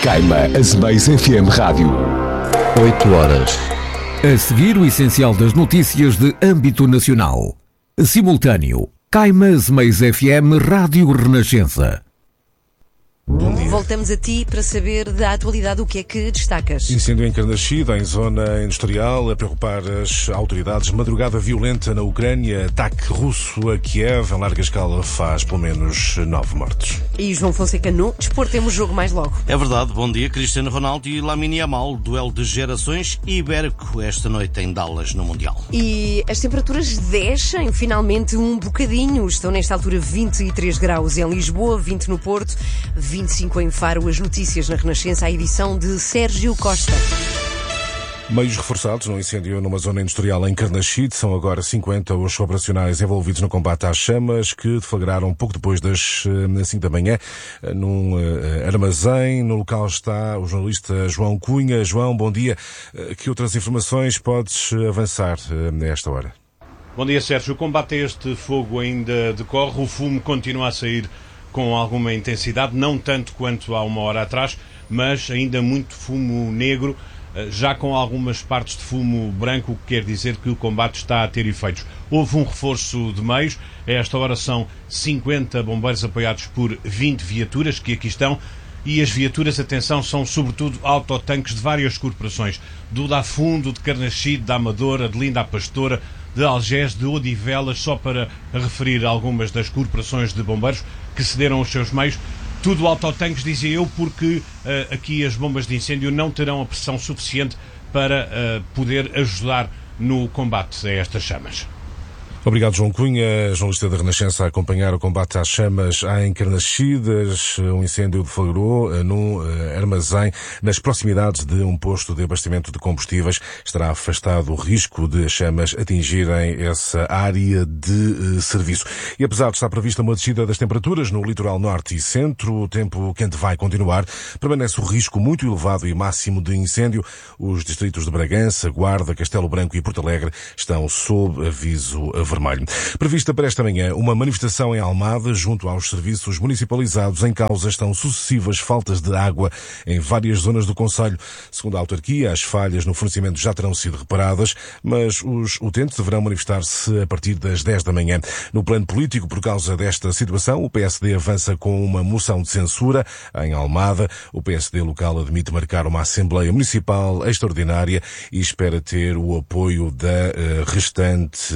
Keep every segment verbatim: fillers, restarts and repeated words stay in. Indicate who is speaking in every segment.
Speaker 1: Caima Azemais F M Rádio.
Speaker 2: oito horas.
Speaker 3: A seguir, o essencial das notícias de âmbito nacional. Simultâneo. Caima Azemais F M Rádio Renascença.
Speaker 4: Bom dia.
Speaker 5: Voltamos a ti para saber da atualidade o que é que destacas.
Speaker 4: Incêndio em Karnachida, em zona industrial, a preocupar as autoridades. Madrugada violenta na Ucrânia, ataque russo a Kiev, em larga escala, faz pelo menos nove mortos.
Speaker 5: E João Fonseca no Desporto, temos jogo mais logo.
Speaker 2: É verdade, bom dia. Cristiano Ronaldo e Lamine Yamal, duelo de gerações ibérico esta noite em Dallas, no Mundial.
Speaker 5: E as temperaturas descem finalmente um bocadinho. Estão nesta altura vinte e três graus em Lisboa, vinte no Porto, vinte e cinco em Faro. As notícias na Renascença, a edição de Sérgio Costa.
Speaker 4: Meios reforçados no incêndio numa zona industrial em Karnachide. São agora cinquenta os operacionais envolvidos no combate às chamas, que deflagraram pouco depois das cinco da manhã num armazém. No local está o jornalista João Cunha. João, bom dia. Que outras informações podes avançar nesta hora?
Speaker 6: Bom dia, Sérgio. O combate a este fogo ainda decorre. O fumo continua a sair com alguma intensidade, não tanto quanto há uma hora atrás, mas ainda muito fumo negro, já com algumas partes de fumo branco, o que quer dizer que o combate está a ter efeitos. Houve um reforço de meios, a esta hora são cinquenta bombeiros apoiados por vinte viaturas que aqui estão, e as viaturas, atenção, são sobretudo autotanques de várias corporações, do Dafundo, de Karnachide, da Amadora, de Linda a Pastora, de Algés, de Odivelas, só para referir algumas das corporações de bombeiros que cederam os seus meios. Tudo autotanques, dizia eu, porque uh, aqui as bombas de incêndio não terão a pressão suficiente para uh, poder ajudar no combate a estas chamas.
Speaker 4: Obrigado, João Cunha, jornalista da Renascença, a acompanhar o combate às chamas em Karnachidas. Um incêndio deflagrou num armazém nas proximidades de um posto de abastecimento de combustíveis. Estará afastado o risco de as chamas atingirem essa área de serviço. E apesar de estar prevista uma descida das temperaturas no litoral norte e centro, o tempo quente vai continuar. Permanece o risco muito elevado e máximo de incêndio. Os distritos de Bragança, Guarda, Castelo Branco e Porto Alegre estão sob aviso vermelho. Prevista para esta manhã uma manifestação em Almada junto aos serviços municipalizados. Em causa estão sucessivas faltas de água em várias zonas do concelho. Segundo a autarquia, as falhas no fornecimento já terão sido reparadas, mas os utentes deverão manifestar-se a partir das dez da manhã. No plano político, por causa desta situação, o P S D avança com uma moção de censura em Almada. O P S D local admite marcar uma Assembleia Municipal extraordinária e espera ter o apoio da restante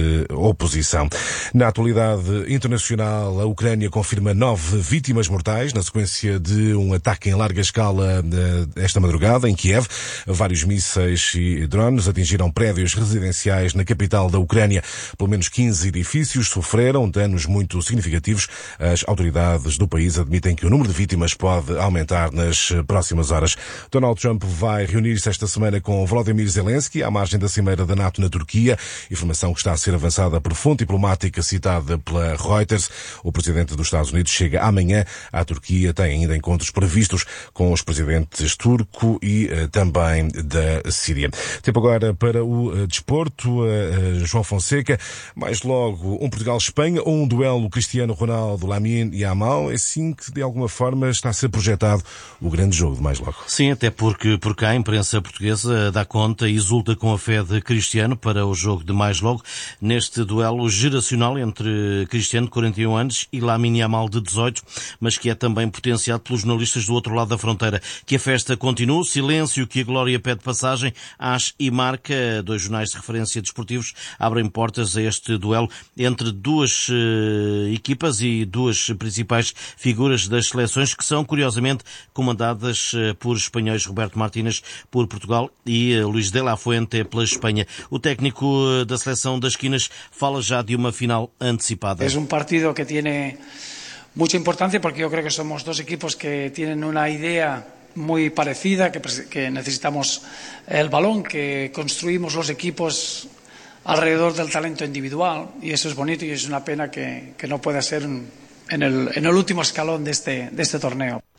Speaker 4: oposição. Na atualidade internacional, a Ucrânia confirma nove vítimas mortais na sequência de um ataque em larga escala esta madrugada em Kiev. Vários mísseis e drones atingiram prédios residenciais na capital da Ucrânia. Pelo menos quinze edifícios sofreram danos muito significativos. As autoridades do país admitem que o número de vítimas pode aumentar nas próximas horas. Donald Trump vai reunir-se esta semana com Volodymyr Zelensky à margem da cimeira da NATO na Turquia. Informação que está a ser avançada por fonte diplomática citada pela Reuters. O presidente dos Estados Unidos chega amanhã à Turquia. Tem ainda encontros previstos com os presidentes turco e uh, também da Síria. Tempo agora para o uh, desporto. Uh, uh, João Fonseca. Mais logo, um Portugal-Espanha ou um duelo Cristiano Ronaldo, Lamine Yamal. É assim que, de alguma forma, está a ser projetado o grande jogo de mais logo.
Speaker 2: Sim, até porque por cá a imprensa portuguesa dá conta e exulta com a fé de Cristiano para o jogo de mais logo. Neste duelo geracional entre Cristiano, de quarenta e um anos, e Lamine Yamal, de dezoito, mas que é também potenciado pelos jornalistas do outro lado da fronteira. Que a festa continue, silêncio que a glória pede passagem. AS e Marca, dois jornais de referência desportivos, abrem portas a este duelo entre duas uh, equipas e duas principais figuras das seleções, que são, curiosamente, comandadas uh, por espanhóis. Roberto Martínez por Portugal e uh, Luís de la Fuente pela Espanha. O técnico uh, da seleção das esquinas fala já de uma final anticipada.
Speaker 7: Es un partido que tiene mucha importancia porque yo creo que somos dos equipos que tienen una idea muy parecida, que, que necesitamos el balón, que construimos los equipos alrededor del talento individual, y eso es bonito y es una pena que, que no pueda ser en el, en el último escalón de este, de este torneo.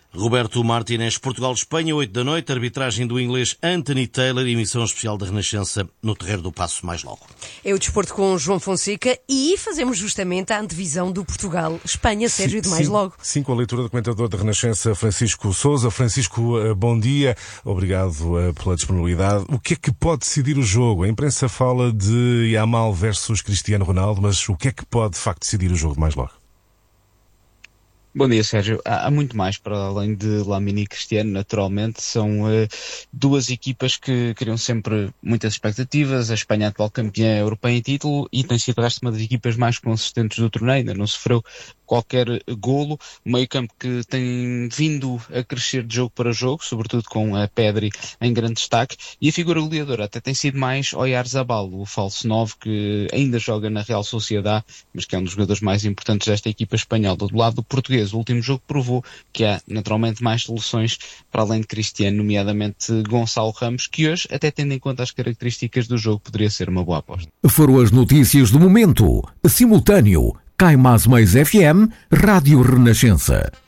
Speaker 2: Roberto Martínez, Portugal-Espanha, oito da noite, arbitragem do inglês Anthony Taylor, emissão especial da Renascença no Terreiro do Paço mais logo.
Speaker 5: É o desporto com João Fonseca e fazemos justamente a antevisão do Portugal-Espanha, Sérgio, de mais
Speaker 4: sim,
Speaker 5: logo.
Speaker 4: Sim, com a leitura do comentador da Renascença, Francisco Sousa. Francisco, bom dia, obrigado pela disponibilidade. O que é que pode decidir o jogo? A imprensa fala de Yamal versus Cristiano Ronaldo, mas o que é que pode, de facto, decidir o jogo de mais logo?
Speaker 8: Bom dia, Sérgio. Há, há muito mais para além de Lamine e Cristiano, naturalmente. São uh, duas equipas que criam sempre muitas expectativas. A Espanha, atual campeã europeia em título, e tem sido esta uma das equipas mais consistentes do torneio. Ainda não sofreu qualquer golo. O meio-campo que tem vindo a crescer de jogo para jogo, sobretudo com a Pedri em grande destaque. E a figura goleadora até tem sido mais Oyarzabal, o falso nove, que ainda joga na Real Sociedad, mas que é um dos jogadores mais importantes desta equipa espanhola. Do lado do português, o último jogo provou que há naturalmente mais soluções para além de Cristiano, nomeadamente Gonçalo Ramos, que hoje, até tendo em conta as características do jogo, poderia ser uma boa aposta.
Speaker 3: Foram as notícias do momento. Simultâneo. Cai Mais Mais F M, Rádio Renascença.